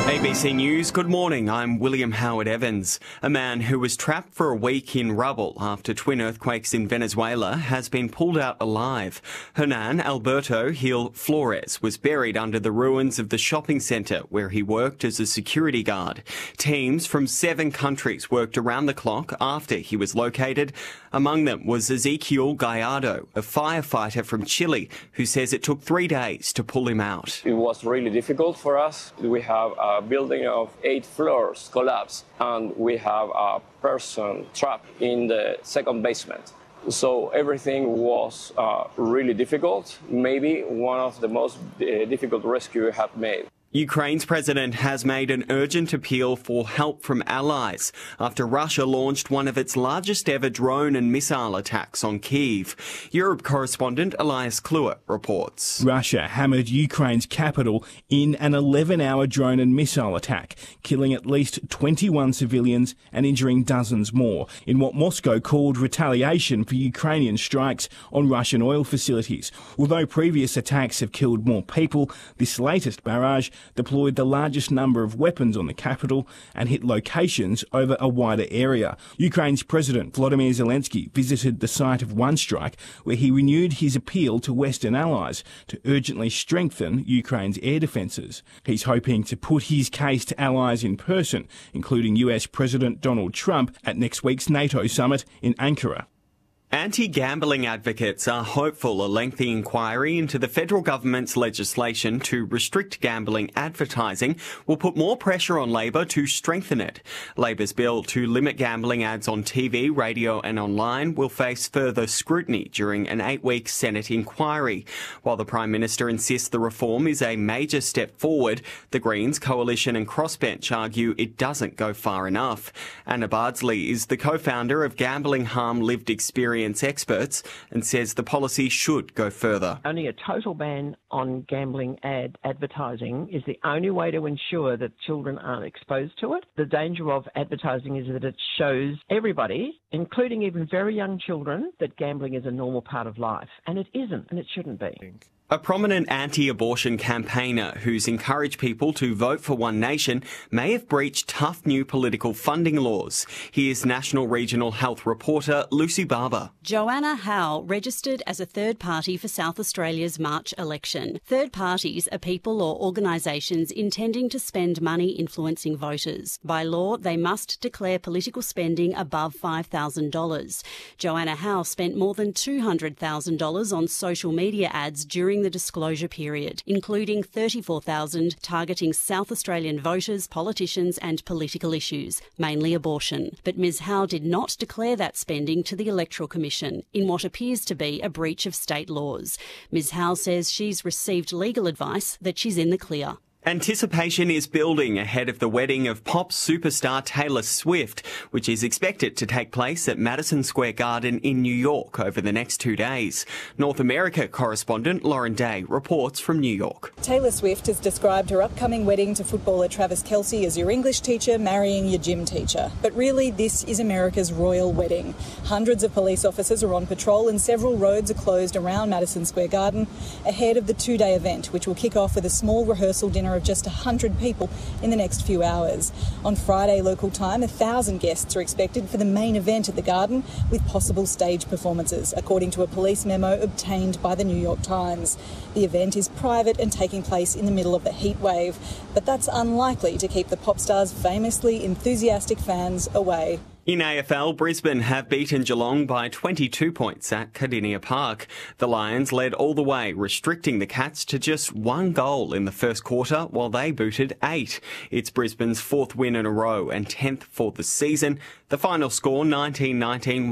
ABC News, good morning. I'm William Howard Evans. A man who was trapped for a week in rubble after twin earthquakes in Venezuela has been pulled out alive. Hernan Alberto Gil Flores was buried under the ruins of the shopping centre where he worked as a security guard. Teams from 7 countries worked around the clock after he was located. Among them was Ezequiel Gallardo, a firefighter from Chile, who says it took 3 days to pull him out. It was really difficult for us. We have a building of 8 floors collapsed, and we have a person trapped in the second basement. So everything was really difficult, maybe one of the most difficult rescue we have made. Ukraine's president has made an urgent appeal for help from allies after Russia launched one of its largest ever drone and missile attacks on Kyiv. Europe correspondent Elias Kluwer reports. Russia hammered Ukraine's capital in an 11-hour drone and missile attack, killing at least 21 civilians and injuring dozens more in what Moscow called retaliation for Ukrainian strikes on Russian oil facilities. Although previous attacks have killed more people, this latest barrage deployed the largest number of weapons on the capital and hit locations over a wider area. Ukraine's President Volodymyr Zelensky visited the site of one strike where he renewed his appeal to Western allies to urgently strengthen Ukraine's air defences. He's hoping to put his case to allies in person, including US President Donald Trump at next week's NATO summit in Ankara. Anti-gambling advocates are hopeful a lengthy inquiry into the federal government's legislation to restrict gambling advertising will put more pressure on Labor to strengthen it. Labor's bill to limit gambling ads on TV, radio and online will face further scrutiny during an 8-week Senate inquiry. While the Prime Minister insists the reform is a major step forward, the Greens, Coalition and Crossbench argue it doesn't go far enough. Anna Bardsley is the co-founder of Gambling Harm Lived Experience Experts and says the policy should go further. Only a total ban on gambling advertising is the only way to ensure that children aren't exposed to it. The danger of advertising is that it shows everybody, including even very young children, that gambling is a normal part of life. And it isn't, and it shouldn't be. A prominent anti-abortion campaigner who's encouraged people to vote for One Nation may have breached tough new political funding laws. Here's National Regional Health reporter Lucy Barber. Joanna Howe registered as a third party for South Australia's March election. Third parties are people or organisations intending to spend money influencing voters. By law, they must declare political spending above $5,000. Joanna Howe spent more than $200,000 on social media ads during the disclosure period, including $34,000 targeting South Australian voters, politicians and political issues, mainly abortion. But Ms Howe did not declare that spending to the Electoral Commission in what appears to be a breach of state laws. Ms Howe says she's received legal advice that she's in the clear. Anticipation is building ahead of the wedding of pop superstar Taylor Swift, which is expected to take place at Madison Square Garden in New York over the next 2 days. North America correspondent Lauren Day reports from New York. Taylor Swift has described her upcoming wedding to footballer Travis Kelce as your English teacher marrying your gym teacher. But really, this is America's royal wedding. Hundreds of police officers are on patrol and several roads are closed around Madison Square Garden ahead of the 2-day event, which will kick off with a small rehearsal dinner of just 100 people in the next few hours. On Friday local time, 1,000 guests are expected for the main event at the Garden, with possible stage performances, according to a police memo obtained by the New York Times. The event is private and taking place in the middle of the heat wave, but that's unlikely to keep the pop star's famously enthusiastic fans away. In AFL, Brisbane have beaten Geelong by 22 points at Cardinia Park. The Lions led all the way, restricting the Cats to just 1 goal in the first quarter, while they booted 8. It's Brisbane's 4th win in a row and 10th for the season. The final score, 19-19,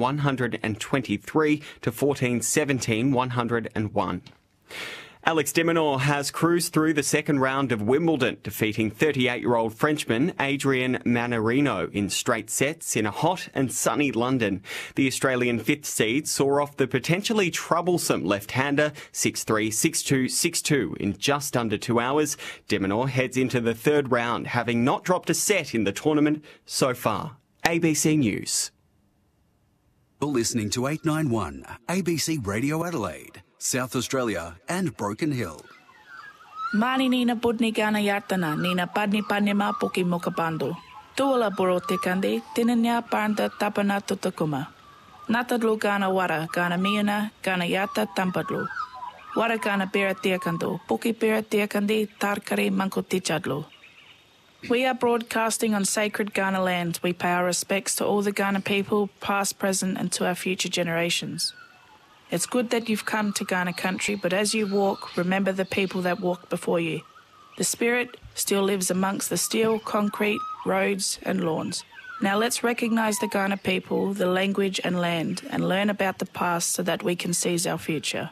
123 to 14-17, 101. Alex de Minaur has cruised through the second round of Wimbledon, defeating 38-year-old Frenchman Adrian Mannarino in straight sets in a hot and sunny London. The Australian 5th seed saw off the potentially troublesome left-hander 6-3, 6-2, 6-2 in just under 2 hours. De Minaur heads into the third round, having not dropped a set in the tournament so far. ABC News. You're listening to 891 ABC Radio Adelaide, South Australia and Broken Hill. Mani nina budni gana yartana, nina padni padnima poki mokabando. Tuala boro tekande, tinanya parnta tapana tutakuma. Natadlu gana wara, gana miuna, gana yata tampadlu. Wara gana bera tekando, poki bera tekande, tarkare manko tichadlu. We are broadcasting on sacred Ghana land. We pay our respects to all the Ghana people, past, present, and to our future generations. It's good that you've come to Ghana country, but as you walk, remember the people that walked before you. The spirit still lives amongst the steel, concrete, roads, and lawns. Now let's recognise the Ghana people, the language and land, and learn about the past so that we can seize our future.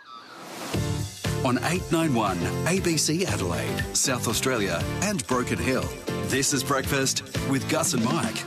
On 891 ABC Adelaide, South Australia and Broken Hill. This is Breakfast with Gus and Mike.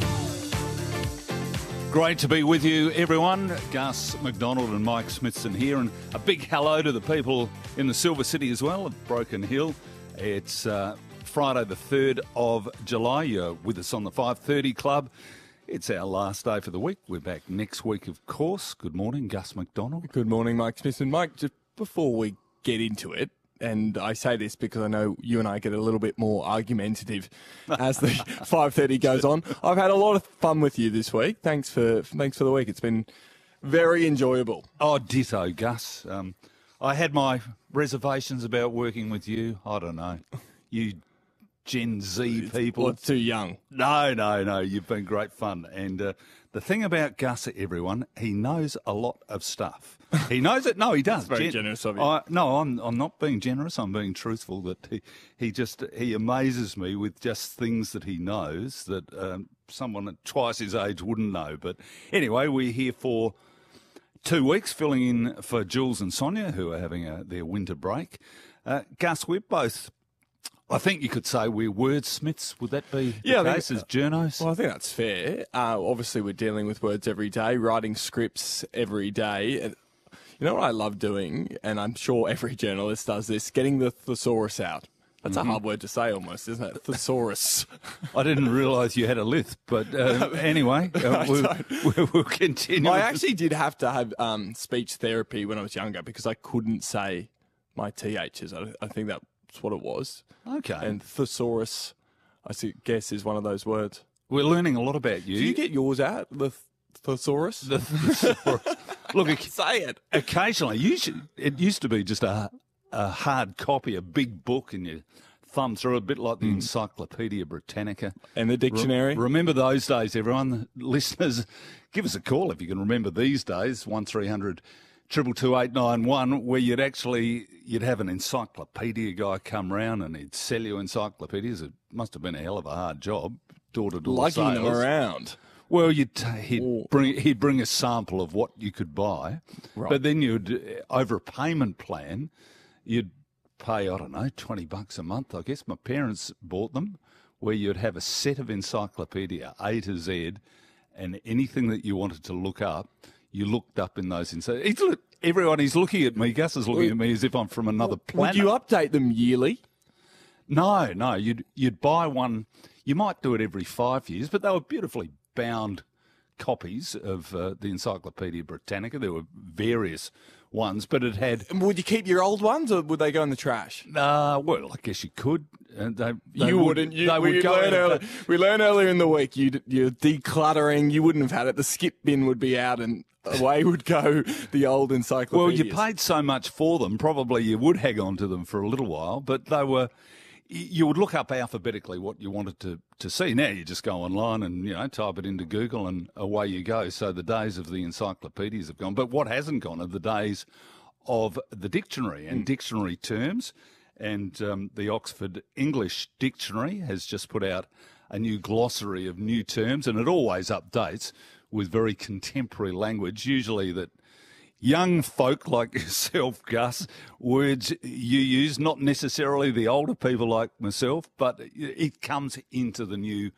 Great to be with you, everyone. Gus McDonald and Mike Smithson here, and a big hello to the people in the Silver City as well, of Broken Hill. It's Friday the 3rd of July. You're with us on the 5:30 Club. It's our last day for the week. We're back next week, of course. Good morning, Gus McDonald. Good morning, Mike Smithson. Mike, just before we get into it, and I say this because I know you and I get a little bit more argumentative as the 5:30 goes on. I've had a lot of fun with you this week. Thanks for the week. It's been very enjoyable. Oh, ditto, Gus. I had my reservations about working with you. I don't know. You Gen Z people. Well, too young. No. You've been great fun. And the thing about Gus, everyone, he knows a lot of stuff. He knows it. No, he does. That's very generous of you. No, I'm not being generous. I'm being truthful. That he amazes me with just things that he knows that someone at twice his age wouldn't know. But anyway, we're here for 2 weeks, filling in for Jules and Sonia, who are having their winter break. Gus, we're both, I think you could say we're wordsmiths. Would that be the case as journos? Well, I think that's fair. Obviously, we're dealing with words every day, writing scripts every day. And you know what I love doing, and I'm sure every journalist does this, getting the thesaurus out. That's a hard word to say almost, isn't it? Thesaurus. I didn't realise you had a lisp, but anyway, we'll continue. I actually did have to have speech therapy when I was younger because I couldn't say my THs. I think that's what it was. Okay. And thesaurus, I guess, is one of those words. We're learning a lot about you. Do you get yours out, the thesaurus? The thesaurus. Look, say it. Occasionally, it used to be just a hard copy, a big book, and you thumb through it, a bit like the Encyclopedia Britannica. And the dictionary. Remember those days, everyone. Listeners, give us a call if you can remember these days, 1300 222 891, where you'd have an encyclopedia guy come round and he'd sell you encyclopedias. It must have been a hell of a hard job, door-to-door sales. Lugging them around. Well, he'd bring a sample of what you could buy, right. But then over a payment plan, you'd pay, I don't know, $20 a month, I guess. My parents bought them, where you'd have a set of encyclopedia, A to Z, and anything that you wanted to look up, you looked up in those. Everyone, he's looking at me. Gus is looking at me as if I'm from another planet. Would you update them yearly? No. You'd buy one. You might do it every 5 years, but they were beautifully bound copies of the Encyclopedia Britannica. There were various ones, but it had... Would you keep your old ones, or would they go in the trash? Well, I guess you could. You wouldn't. We learned earlier in the week you're decluttering. You wouldn't have had it. The skip bin would be out and away would go the old encyclopedias. Well, you paid so much for them, probably you would hang on to them for a little while, but they were... You would look up alphabetically what you wanted to see. Now you just go online and, type it into Google and away you go. So the days of the encyclopedias have gone. But what hasn't gone are the days of the dictionary and dictionary terms. And the Oxford English Dictionary has just put out a new glossary of new terms, and it always updates with very contemporary language, usually that young folk like yourself, Gus, words you use, not necessarily the older people like myself, but it comes into the new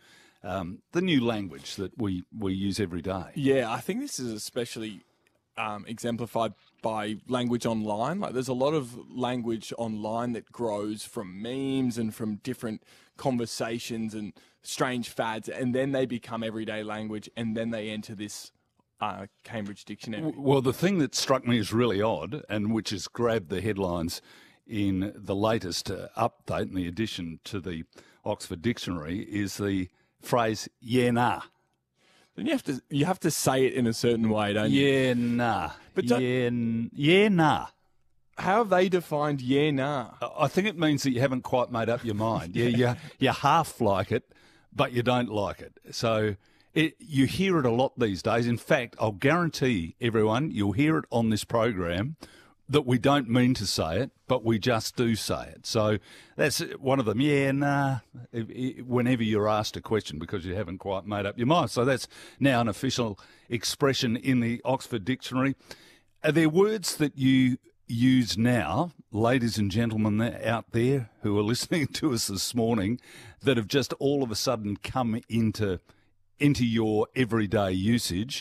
language that we use every day. Yeah, I think this is especially exemplified by language online. Like, there's a lot of language online that grows from memes and from different conversations and strange fads, and then they become everyday language, and then they enter this Cambridge Dictionary. Well, the thing that struck me as really odd, and which has grabbed the headlines in the latest update and the addition to the Oxford Dictionary is the phrase "yeah nah." Then you have to say it in a certain way, don't you? Yeah nah. But yeah nah. How have they defined yeah nah? I think it means that you haven't quite made up your mind. You half like it, but you don't like it. So you hear it a lot these days. In fact, I'll guarantee everyone you'll hear it on this program that we don't mean to say it, but we just do say it. So that's one of them. Yeah, nah, whenever you're asked a question because you haven't quite made up your mind. So that's now an official expression in the Oxford Dictionary. Are there words that you use now, ladies and gentlemen out there who are listening to us this morning, that have just all of a sudden come into your everyday usage,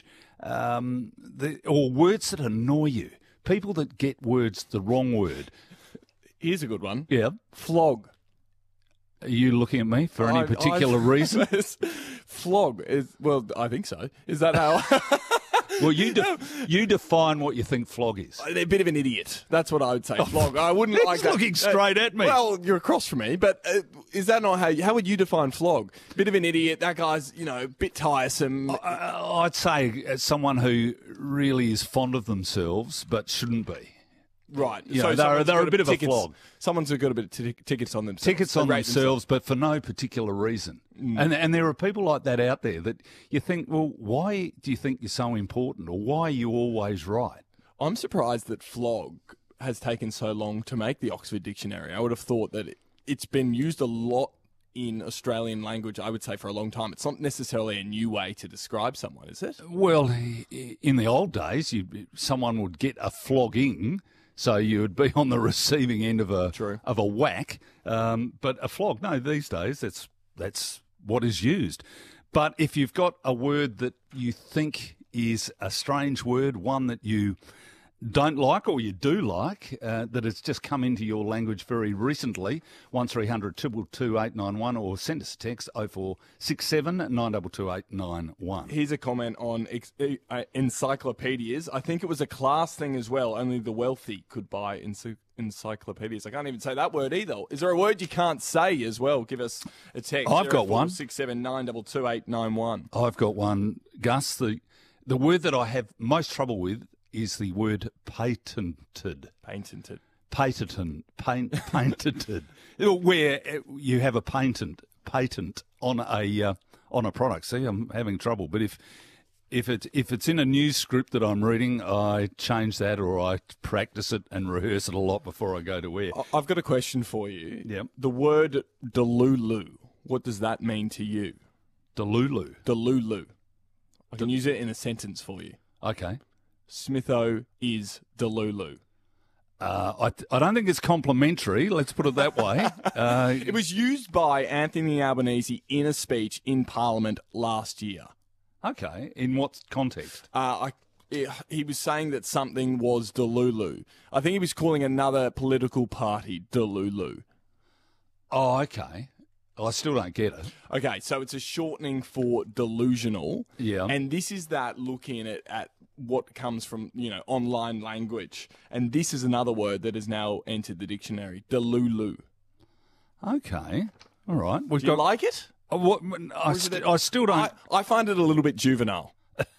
or words that annoy you? People that get words the wrong word. Here's a good one. Yeah. Flog. Are you looking at me for any particular reason? Flog is, well, I think so. Is that how? Well, you define what you think flog is. A bit of an idiot. That's what I would say. Flog. I wouldn't like that. Looking straight at me. Well, you're across from me, but is that not how would you define flog? Bit of an idiot. That guy's, a bit tiresome. I'd say someone who really is fond of themselves but shouldn't be. Right. So they're a bit of a flog. Someone's got a bit of tickets on themselves. Tickets on themselves, but for no particular reason. And there are people like that out there that you think, well, why do you think you're so important, or why are you always right? I'm surprised that flog has taken so long to make the Oxford Dictionary. I would have thought that it's been used a lot in Australian language, I would say, for a long time. It's not necessarily a new way to describe someone, is it? Well, in the old days, someone would get a flogging. So you would be on the receiving end of a whack, but a flog. No, these days that's what is used. But if you've got a word that you think is a strange word, one that you don't like or you do like, that has just come into your language very recently, 1300 222 891, or send us a text 0467 922 891. Here's a comment on encyclopedias. I think it was a class thing as well. Only the wealthy could buy encyclopedias. I can't even say that word either. Is there a word you can't say as well? Give us a text. I've got one. 0467 922 891. I've got one, Gus. The word that I have most trouble with is the word patented. Patented. Patented. Where you have a patent on a product. See, I'm having trouble. But if it's in a news script that I'm reading, I change that, or I practice it and rehearse it a lot before I go to air. I've got a question for you. Yep. The word delulu, what does that mean to you? Delulu. Delulu. I can use it in a sentence for you. Okay. Smitho is delulu. I don't think it's complimentary, let's put it that way. It was used by Anthony Albanese in a speech in Parliament last year. Okay, in what context? He was saying that something was delulu. I think he was calling another political party delulu. Oh, okay. I still don't get it. Okay, so it's a shortening for delusional. Yeah. And this is that looking at what comes from, online language. And this is another word that has now entered the dictionary, delulu. Okay. All right. Do you like it? I still don't. I find it a little bit juvenile.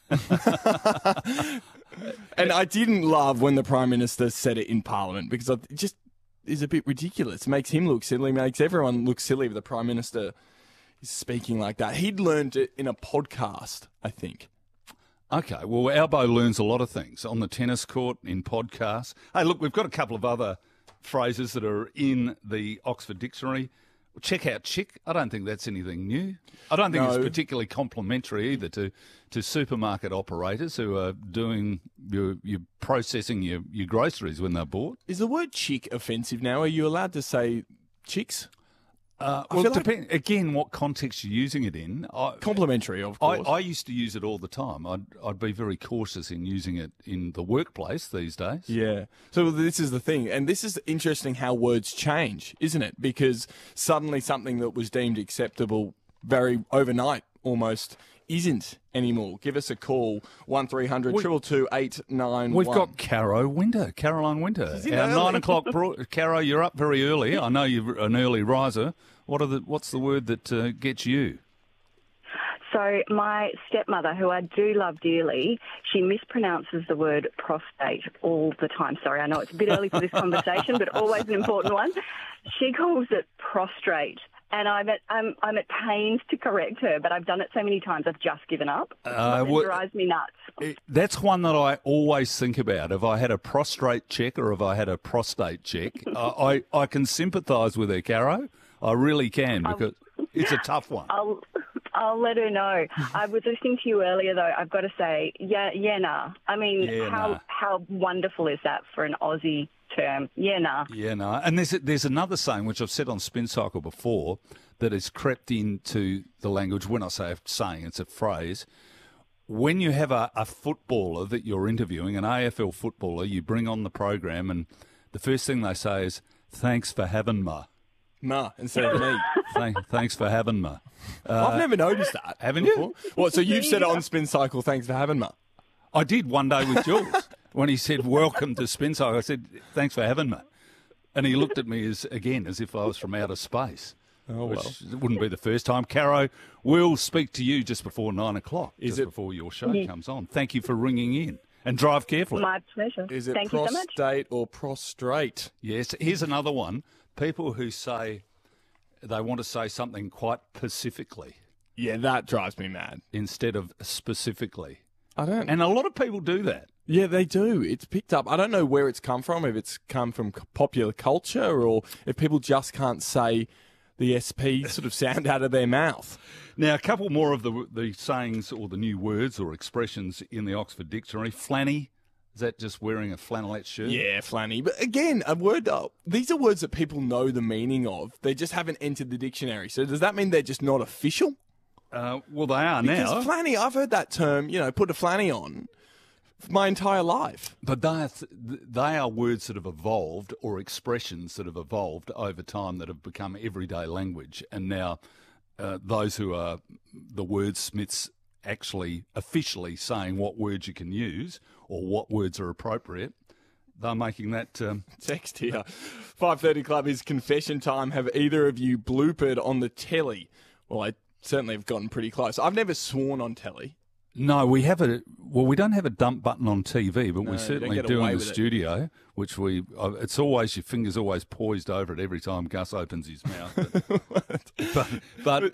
And I didn't love when the Prime Minister said it in Parliament, because it just is a bit ridiculous. It makes him look silly, makes everyone look silly if the Prime Minister is speaking like that. He'd learned it in a podcast, I think. Okay, well, Albo learns a lot of things on the tennis court, in podcasts. Hey, look, we've got a couple of other phrases that are in the Oxford Dictionary. Check out chick. I don't think that's anything new. I don't think it's particularly complimentary either to supermarket operators who are doing you're processing your groceries when they're bought. Is the word chick offensive now? Are you allowed to say chicks? Well, it depends, again, what context you're using it in. Complimentary, of course. I used to use it all the time. I'd be very cautious in using it in the workplace these days. Yeah. So this is the thing. And this is interesting how words change, isn't it? Because suddenly something that was deemed acceptable very overnight almost isn't anymore. Give us a call, 1300 222 891. We've got Caroline Winter. She's in Our early. 9 o'clock. Caro, you're up very early. I know you're an early riser. What's the word that gets you? So my stepmother, who I do love dearly, she mispronounces the word prostate all the time. Sorry, I know it's a bit early for this conversation, but always an important one. She calls it prostrate. And I'm at pains to correct her, but I've done it so many times I've just given up. It drives me nuts. That's one that I always think about. Have I had a prostrate check or have I had a prostate check? I can sympathise with her, Caro. I really can, because it's a tough one. I'll let her know. I was listening to you earlier, though. I've got to say, nah. I mean, how wonderful is that for an Aussie term? Nah. Yeah, no. And there's another saying, which I've said on Spin Cycle before, that has crept into the language. When I say a saying, it's a phrase. When you have a footballer that you're interviewing, an AFL footballer, you bring on the program, and the first thing they say is, "Thanks for having me." Ma, instead of me. Thanks for having me. I've never noticed that. Haven't before. you? What, so you've said it on Spin Cycle, thanks for having me? I did one day with Jules. When he said, "Welcome to Spin Cycle," I said, "Thanks for having me." And he looked at me as if I was from outer space. Oh, well. Which wouldn't be the first time. Caro, we'll speak to you just before 9 o'clock, before your show comes on. Thank you for ringing in. And drive carefully. My pleasure. Is it Thank you so much. prostate or prostrate? Yes. Here's another one. People who say they want to say something quite specifically. Yeah, that drives me mad. Instead of specifically. I don't. And a lot of people do that. Yeah, they do. It's picked up. I don't know where it's come from, if it's come from popular culture or if people just can't say the SP sort of sound out of their mouth. Now, a couple more of the sayings or the new words or expressions in the Oxford Dictionary. Flanny. Is that just wearing a flannelette shirt? Yeah, flanny. But again, a word. These are words that people know the meaning of. They just haven't entered the dictionary. So does that mean they're just not official? Well, they are now. Because flanny, I've heard that term, put a flanny on my entire life. But they are words that have evolved or expressions that have evolved over time that have become everyday language. And now those who are the wordsmiths actually officially saying what words you can use or what words are appropriate, they're making that... Text here. 5:30 Club is confession time. Have either of you bloopered on the telly? Well, I certainly have gotten pretty close. I've never sworn on telly. No, we don't have a dump button on TV, but we certainly do in the studio, which it's always, your finger's always poised over it every time Gus opens his mouth. but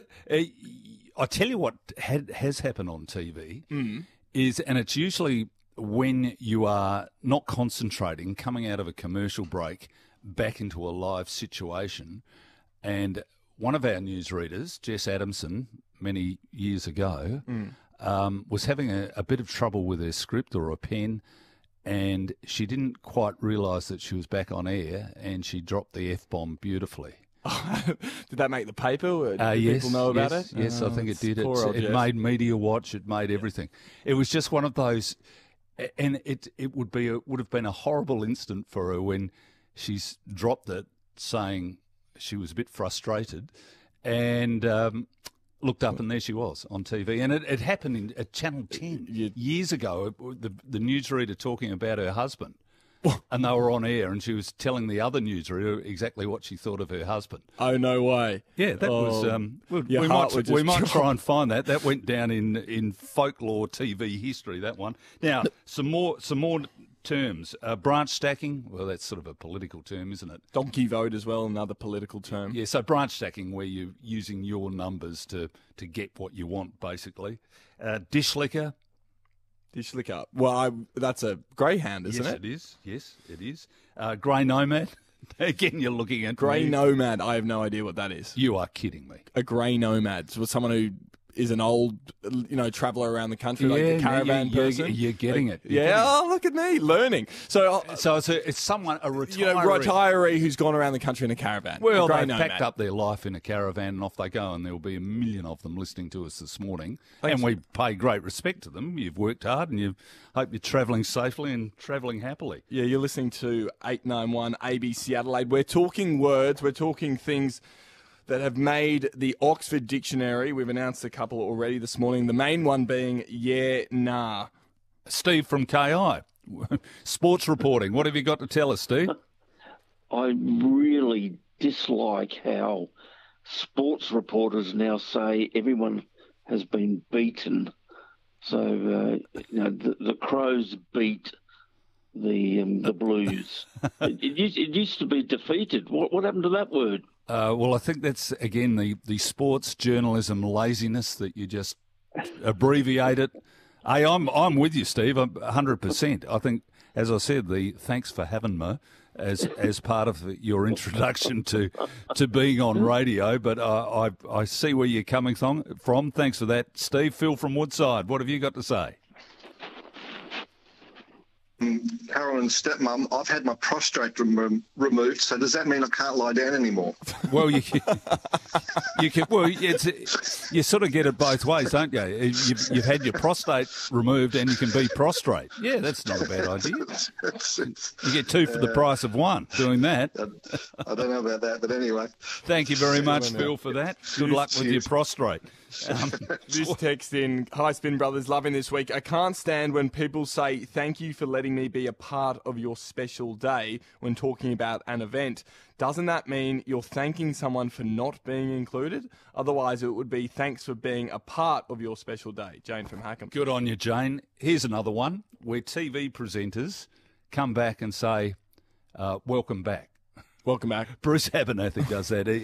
I tell you what has happened on TV is, and it's usually when you are not concentrating, coming out of a commercial break back into a live situation, and one of our newsreaders, Jess Adamson, many years ago, was having a bit of trouble with her script or a pen, and she didn't quite realise that she was back on air, and she dropped the F-bomb beautifully. Did that make the paper? Did people know about it? Yes, I think it did. It made Media Watch. It made everything. It was just one of those, and it would have been a horrible instant for her when she's dropped it, saying she was a bit frustrated, and looked up and there she was on TV. And it happened at Channel 10 years ago. The newsreader talking about her husband. And they were on air, and she was telling the other newsreader exactly what she thought of her husband. Oh, no way! Yeah, that was. We might try and find that. That went down in folklore TV history. That one. Now, some more terms. Branch stacking. Well, that's sort of a political term, isn't it? Donkey vote as well, another political term. Yeah. So branch stacking, where you're using your numbers to get what you want, basically. Dish liquor. Dish liquor. Well, that's a greyhound, isn't it? Yes, it is. Grey nomad. Again, you're looking at grey nomad. I have no idea what that is. You are kidding me. A grey nomad. So someone who is an old, traveller around the country, like a caravan person. You're getting it. Oh, look at me, learning. So it's someone, a retiree. Retiree who's gone around the country in a caravan. Well, they've packed up their life in a caravan and off they go, and there will be a million of them listening to us this morning. Thanks. And we pay great respect to them. You've worked hard, and you hope you're travelling safely and travelling happily. Yeah, you're listening to 891 ABC Adelaide. We're talking words. We're talking things that have made the Oxford Dictionary. We've announced a couple already this morning. The main one being yeah, nah. Steve from KI, sports reporting. What have you got to tell us, Steve? I really dislike how sports reporters now say everyone has been beaten. So, the Crows beat the Blues. It used to be defeated. What happened to that word? Well, I think that's, again, the sports journalism laziness that you just abbreviate it. Hey, I'm with you, Steve, 100%. I think, as I said, the thanks for having me as part of your introduction to being on radio, but I see where you're coming from. Thanks for that. Steve, Phil from Woodside, what have you got to say? Carolyn's stepmum, I've had my prostrate removed, so does that mean I can't lie down anymore? Well, you can. Well, you sort of get it both ways, don't you? You've had your prostate removed, and you can be prostrate. Yeah, that's not a bad idea. You get two for the price of one doing that. I don't know about that, but anyway. Thank you very much, Phil, for that. Good luck with your prostrate. This text in, hi Spin Brothers, loving this week. I can't stand when people say thank you for letting me be a part of your special day when talking about an event. Doesn't that mean you're thanking someone for not being included? Otherwise it would be thanks for being a part of your special day. Jane from Hackham. Good on you, Jane. Here's another one where TV presenters come back and say, welcome back. Welcome back. Bruce Abernathy does that.